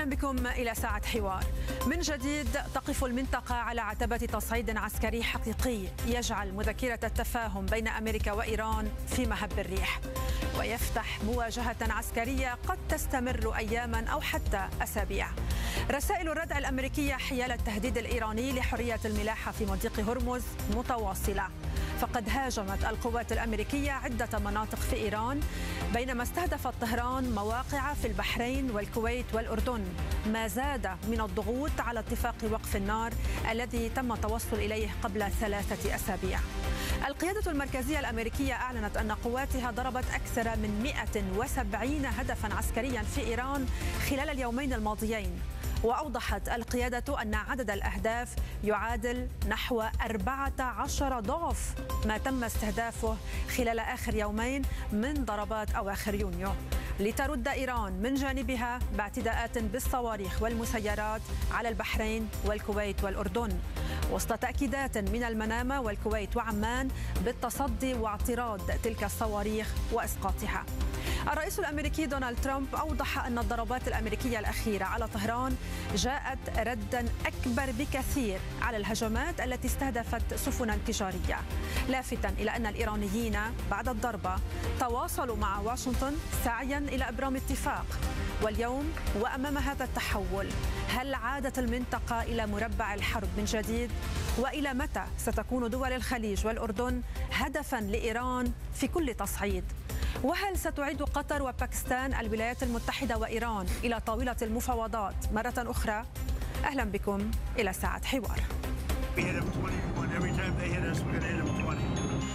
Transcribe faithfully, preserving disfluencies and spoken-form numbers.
أهلا بكم إلى ساعة حوار. من جديد تقف المنطقة على عتبة تصعيد عسكري حقيقي يجعل مذكرة التفاهم بين أمريكا وإيران في مهب الريح، ويفتح مواجهة عسكرية قد تستمر أياما أو حتى أسابيع. رسائل الردع الأمريكية حيال التهديد الإيراني لحرية الملاحة في مضيق هرمز متواصلة، فقد هاجمت القوات الأمريكية عدة مناطق في إيران، بينما استهدفت طهران مواقع في البحرين والكويت والأردن، ما زاد من الضغوط على اتفاق وقف النار الذي تم التوصل إليه قبل ثلاثة أسابيع. القيادة المركزية الأمريكية أعلنت أن قواتها ضربت أكثر من مئة وسبعين هدفا عسكريا في إيران خلال اليومين الماضيين، وأوضحت القيادة أن عدد الأهداف يعادل نحو أربعة عشر ضعف ما تم استهدافه خلال آخر يومين من ضربات أواخر يونيو، لترد إيران من جانبها باعتداءات بالصواريخ والمسيرات على البحرين والكويت والأردن، وسط تأكيدات من المنامة والكويت وعمان بالتصدي واعتراض تلك الصواريخ وإسقاطها. الرئيس الأمريكي دونالد ترامب أوضح أن الضربات الأمريكية الأخيرة على طهران جاءت ردا أكبر بكثير على الهجمات التي استهدفت سفنا تجارية، لافتا إلى أن الإيرانيين بعد الضربة تواصلوا مع واشنطن سعيا إلى إبرام اتفاق. واليوم وأمام هذا التحول، هل عادت المنطقة إلى مربع الحرب من جديد؟ وإلى متى ستكون دول الخليج والأردن هدفا لإيران في كل تصعيد؟ وهل ستعيد قطر وباكستان الولايات المتحدة وإيران إلى طاولة المفاوضات مرة أخرى؟ أهلا بكم إلى ساعة حوار.